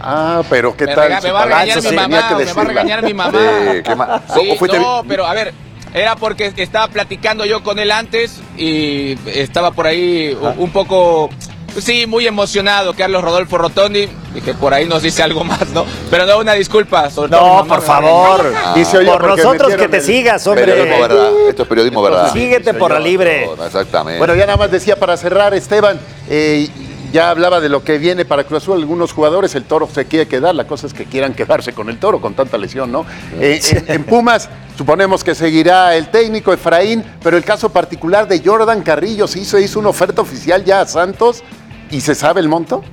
Ah, pero ¿qué tal? Me va a regañar mi mamá, me va a regañar mi mamá. Sí, no, pero a ver, era porque estaba platicando yo con él antes y estaba por ahí un poco... Sí, muy emocionado, Carlos Rodolfo Rotondi, y que por ahí nos dice algo más, ¿no? Pero no, una disculpa. No, por favor. Dice, oye, por nosotros que te sigas, hombre. Periodismo verdad. Esto es periodismo verdad. Síguete por la libre. Exactamente. Bueno, ya nada más decía para cerrar, Esteban, ya hablaba de lo que viene para Cruz Azul. Algunos jugadores, el Toro se quiere quedar, la cosa es que quieran quedarse con el Toro con tanta lesión, ¿no? En Pumas, suponemos que seguirá el técnico Efraín, pero el caso particular de Jordan Carrillo, se hizo una oferta oficial ya a Santos. ¿Y se sabe el monto?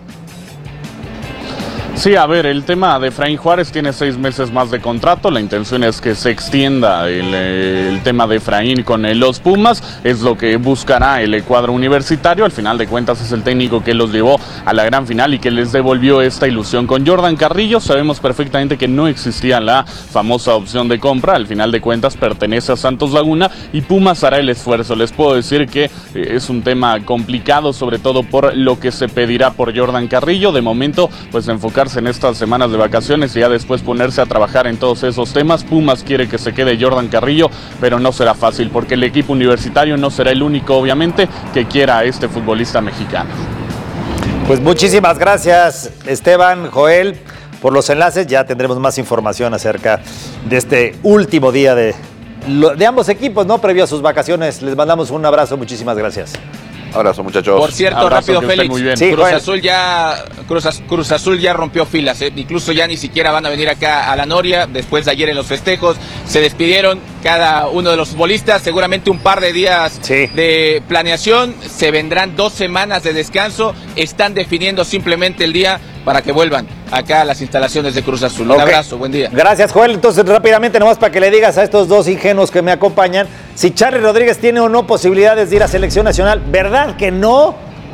Sí, a ver, el tema de Efraín Juárez tiene 6 meses más de contrato. La intención es que se extienda el tema de Efraín con los Pumas. Es lo que buscará el cuadro universitario. Al final de cuentas es el técnico que los llevó a la gran final y que les devolvió esta ilusión. Con Jordan Carrillo sabemos perfectamente que no existía la famosa opción de compra. Al final de cuentas pertenece a Santos Laguna y Pumas hará el esfuerzo. Les puedo decir que es un tema complicado, sobre todo por lo que se pedirá por Jordan Carrillo. De momento, pues enfocarse en estas semanas de vacaciones y ya después ponerse a trabajar en todos esos temas. Pumas quiere que se quede Jordan Carrillo, pero no será fácil porque el equipo universitario no será el único, obviamente, que quiera a este futbolista mexicano. Pues muchísimas gracias, Esteban, Joel, por los enlaces. Ya tendremos más información acerca de este último día de ambos equipos, ¿no? Previo a sus vacaciones. Les mandamos un abrazo, muchísimas gracias. Abrazo, muchachos. Por cierto, abrazo, rápido, Félix, muy bien. Sí, Cruz Azul ya rompió filas, incluso ya ni siquiera van a venir acá a la Noria, después de ayer en los festejos, se despidieron cada uno de los futbolistas, seguramente un par de días de planeación, se vendrán 2 semanas de descanso, están definiendo simplemente el día para que vuelvan acá a las instalaciones de Cruz Azul. Un abrazo, buen día. Gracias, Joel. Entonces, rápidamente, nomás para que le digas a estos dos ingenuos que me acompañan, si Charly Rodríguez tiene o no posibilidades de ir a selección nacional, ¿verdad que no?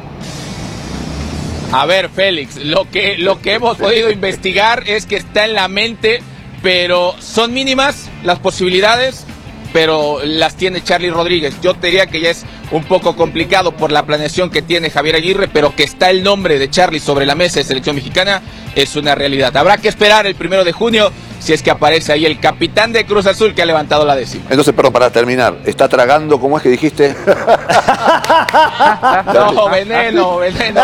A ver, Félix, lo que hemos podido investigar es que está en la mente, pero son mínimas las posibilidades, pero las tiene Charly Rodríguez. Yo te diría que ya es un poco complicado por la planeación que tiene Javier Aguirre, pero que está el nombre de Charly sobre la mesa de selección mexicana es una realidad. Habrá que esperar el 1 de junio si es que aparece ahí el capitán de Cruz Azul que ha levantado la 10ª. Entonces, perdón, para terminar, ¿está tragando, cómo es que dijiste? No, veneno. Veneno.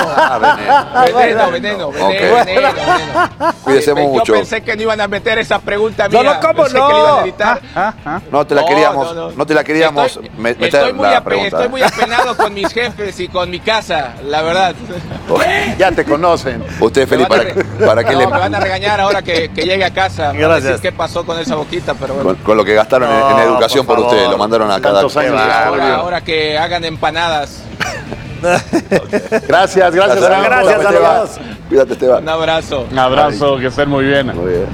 Cuídese mucho. Yo pensé que no iban a meter esa pregunta mía. No, ¿cómo pensé no? que le iban a evitar. No te la queríamos, no te la queríamos meter la pregunta. Estoy muy apenado con mis jefes y con mi casa, la verdad. Ya te conocen. Usted, Felipe, ¿para qué le...? Me van a regañar ahora que llegue a casa. Gracias. A decir qué pasó con esa boquita, pero bueno. Con lo que gastaron en educación por usted, lo mandaron a cada... Ahora que hagan empanadas. Gracias, amigos. Cuídate, Esteban. Un abrazo. Un abrazo, que estén muy bien. Muy bien.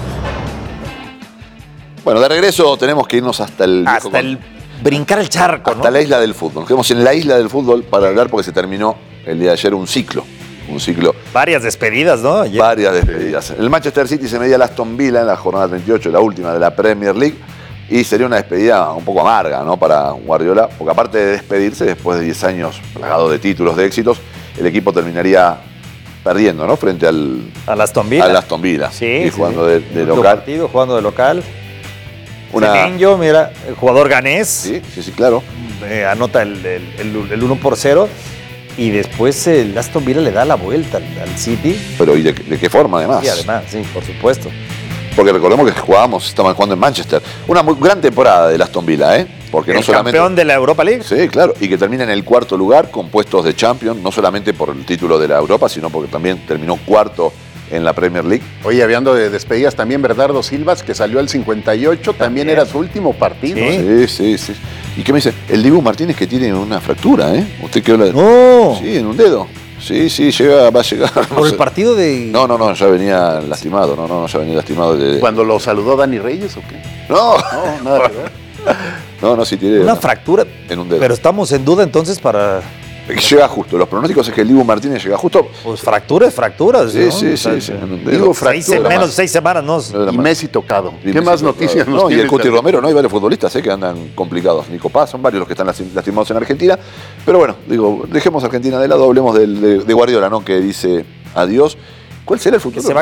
Bueno, de regreso tenemos que irnos hasta el brincar el charco, hasta la isla del fútbol. Nos quedamos en la isla del fútbol para hablar porque se terminó el día de ayer un ciclo. Varias despedidas, ¿no? Ayer. Varias despedidas. El Manchester City se medía al Aston Villa en la jornada 38, la última de la Premier League, y sería una despedida un poco amarga, ¿no?, para Guardiola, porque aparte de despedirse, después de 10 años plagado de títulos, de éxitos, el equipo terminaría perdiendo, ¿no?, frente al Aston Villa. Al Aston Villa. Sí, y jugando de local. Partido, jugando de local. Semenyo, mira, el jugador ganés. Sí, claro. Anota el 1-0. Y después el Aston Villa le da la vuelta al City. Pero ¿y de qué forma, además? Sí, además, sí, por supuesto. Porque recordemos que estaban jugando en Manchester. Una muy gran temporada del Aston Villa, ¿eh? Porque no solamente campeón de la Europa League. Sí, claro. Y que termina en el 4º lugar con puestos de Champions, no solamente por el título de la Europa, sino porque también terminó 4º en la Premier League. Oye, hablando de despedidas, también Bernardo Silva, que salió al 58, también era su último partido. Sí. ¿Y qué me dice? El Dibu Martínez que tiene una fractura, ¿eh? ¿Usted qué habla? No. Sí, en un dedo. Sí, va a llegar. ¿Por el partido de...? No, ya venía lastimado. Ya venía lastimado. ¿Cuando lo saludó Dani Reyes o qué? No, nada que ver. No, sí tiene una fractura. En un dedo. Pero estamos en duda entonces para... Llega justo. Los pronósticos es que el Dibu Martínez llega justo. Pues fracturas, Sí, ¿no? sí. Digo, fractura. Menos de 6 semanas, ¿no? Y Messi tocado. ¿Qué más noticias nos tiene? Y el Cuti también? Romero, ¿no? Hay varios futbolistas que andan complicados. Nico Paz, son varios los que están lastimados en Argentina. Pero bueno, dejemos a Argentina de lado, hablemos de Guardiola, ¿no? Que dice adiós. ¿Cuál será el futuro?